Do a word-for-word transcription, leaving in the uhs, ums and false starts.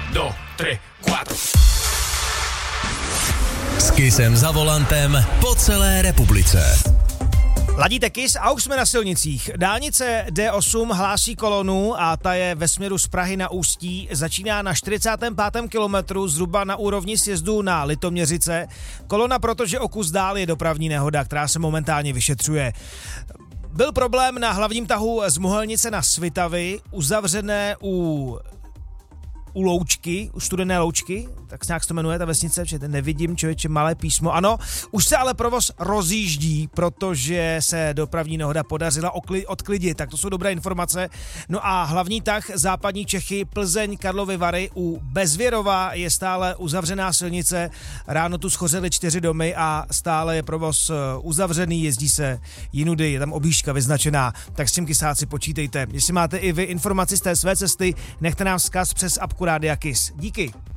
do, tre, quattro. S Kissem za volantem po celé republice. Ladíte Kiss a už jsme na silnicích. Dálnice D osm hlásí kolonu a ta je ve směru z Prahy na Ústí. Začíná na čtyřicátém pátém kilometru, zhruba na úrovni sjezdu na Litoměřice. Kolona, protože o kus dál je dopravní nehoda, která se momentálně vyšetřuje. Byl problém na hlavním tahu z Mohelnice na Svitavy, uzavřené u... u Loučky, u Studené Loučky, tak se nějak to jmenuje ta vesnice, že nevidím, člověče, malé písmo. Ano, už se ale provoz rozjíždí, protože se dopravní nehoda podařila okli- odklidit, tak to jsou dobré informace. No a hlavní tah západní Čechy, Plzeň, Karlovy Vary, u Bezvěrova je stále uzavřená silnice, ráno tu schořely čtyři domy a stále je provoz uzavřený, jezdí se jinudy, je tam objížďka vyznačená, tak s tím kysáci počítejte. Jestli máte i vy informaci z té své cesty, nechte nám vzkaz přes apku Rádia Kiss. Díky.